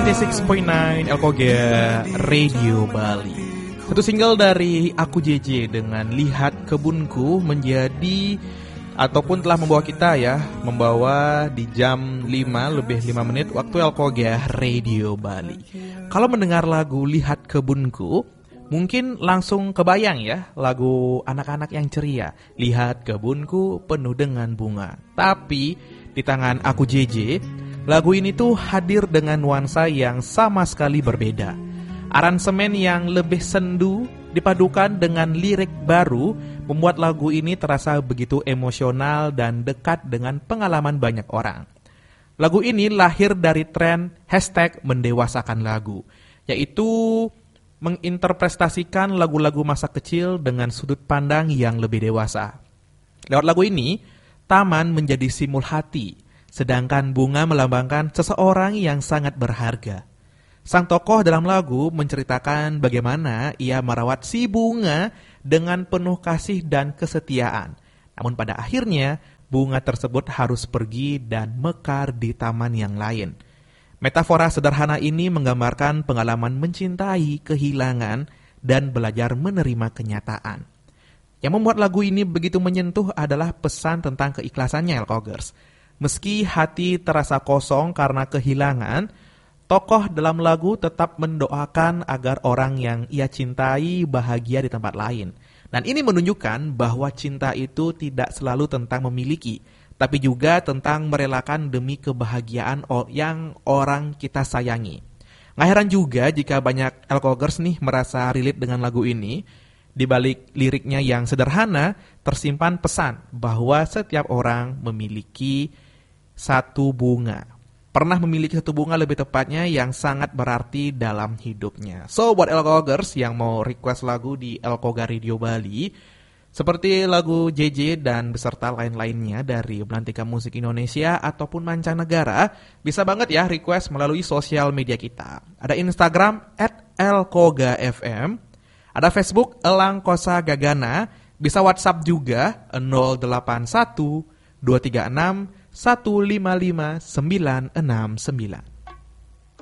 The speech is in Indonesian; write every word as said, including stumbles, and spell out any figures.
sembilan puluh enam Elkoga Radio Bali. Satu single dari Aku J J dengan Lihat Kebunku menjadi ataupun telah membawa kita ya, membawa di jam lima lebih lima menit waktu Elkoga Radio Bali. Kalau mendengar lagu Lihat Kebunku, mungkin langsung kebayang ya lagu anak-anak yang ceria. Lihat kebunku penuh dengan bunga. Tapi di tangan Aku J J, lagu ini tuh hadir dengan nuansa yang sama sekali berbeda. Aransemen yang lebih sendu dipadukan dengan lirik baru membuat lagu ini terasa begitu emosional dan dekat dengan pengalaman banyak orang. Lagu ini lahir dari tren hashtag mendewasakan lagu, yaitu menginterpretasikan lagu-lagu masa kecil dengan sudut pandang yang lebih dewasa. Lewat lagu ini, taman menjadi simbol hati, sedangkan bunga melambangkan seseorang yang sangat berharga. Sang tokoh dalam lagu menceritakan bagaimana ia merawat si bunga dengan penuh kasih dan kesetiaan. Namun pada akhirnya, bunga tersebut harus pergi dan mekar di taman yang lain. Metafora sederhana ini menggambarkan pengalaman mencintai, kehilangan, dan belajar menerima kenyataan. Yang membuat lagu ini begitu menyentuh adalah pesan tentang keikhlasannya, Elkogers. Meski hati terasa kosong karena kehilangan, tokoh dalam lagu tetap mendoakan agar orang yang ia cintai bahagia di tempat lain. Dan ini menunjukkan bahwa cinta itu tidak selalu tentang memiliki, tapi juga tentang merelakan demi kebahagiaan yang orang kita sayangi. Nggak heran juga jika banyak Elkogers nih merasa relate dengan lagu ini. Di balik liriknya yang sederhana, tersimpan pesan bahwa setiap orang memiliki satu bunga. Pernah memiliki satu bunga lebih tepatnya yang sangat berarti dalam hidupnya. So, buat Elkogers yang mau request lagu di Elkoga Radio Bali, seperti lagu J J dan beserta lain-lainnya dari Belantika Musik Indonesia ataupun mancanegara, bisa banget ya request melalui sosial media kita. Ada Instagram at elkoga f m, ada Facebook Elang Kosa Gagana, bisa WhatsApp juga nol delapan satu dua tiga enam satu lima lima sembilan enam sembilan.